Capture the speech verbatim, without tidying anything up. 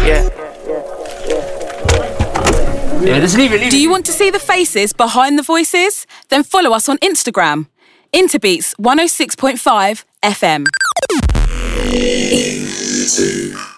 Yeah. Yeah, just leave it, leave it. Do you want to see the faces behind the voices? Then follow us on Instagram. Interbeats one oh six point five F M. Into